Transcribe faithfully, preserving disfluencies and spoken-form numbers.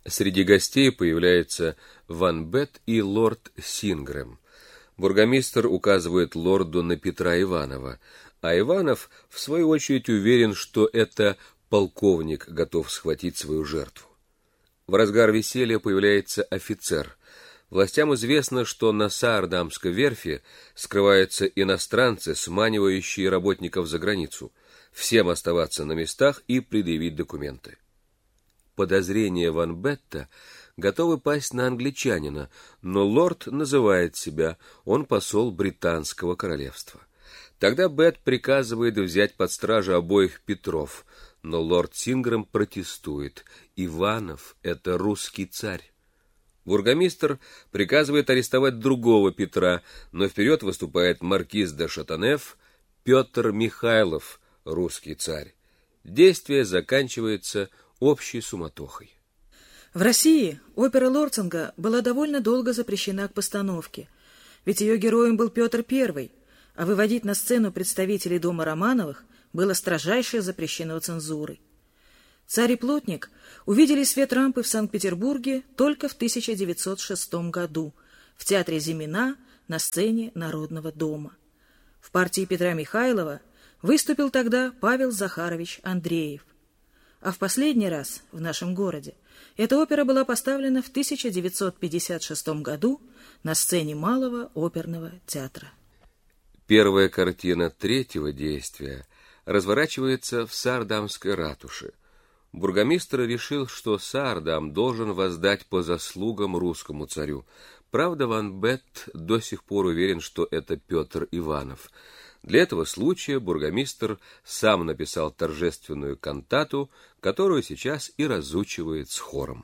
Среди гостей появляются Ван Бетт и лорд Сингрэм. Бургомистр указывает лорду на Петра Иванова, а Иванов, в свою очередь, уверен, что это полковник готов схватить свою жертву. В разгар веселья появляется офицер. Властям известно, что на Саардамской верфи скрываются иностранцы, сманивающие работников за границу. Всем оставаться на местах и предъявить документы. Подозрения Ван Бетта готовы пасть на англичанина, но лорд называет себя, он посол британского королевства. Тогда Бетт приказывает взять под стражу обоих Петров, но лорд Сингрэм протестует. Иванов — это русский царь. Бургомистр приказывает арестовать другого Петра, но вперед выступает маркиз де Шатанеф, Петр Михайлов, русский царь. Действие заканчивается общей суматохой. В России опера Лорцинга была довольно долго запрещена к постановке, ведь ее героем был Петр Первый, а выводить на сцену представителей дома Романовых было строжайше запрещено цензурой. Царь и плотник увидели свет рампы в Санкт-Петербурге только в тысяча девятьсот шестом году в театре Зимина на сцене Народного дома. В партии Петра Михайлова выступил тогда Павел Захарович Андреев. А в последний раз в нашем городе эта опера была поставлена в тысяча девятьсот пятьдесят шестом году на сцене Малого оперного театра. Первая картина третьего действия разворачивается в Саардамской ратуше. Бургомистр решил, что Саардам должен воздать по заслугам русскому царю. Правда, Ван Бетт до сих пор уверен, что это Петр Иванов. Для этого случая бургомистр сам написал торжественную кантату, которую сейчас и разучивает с хором.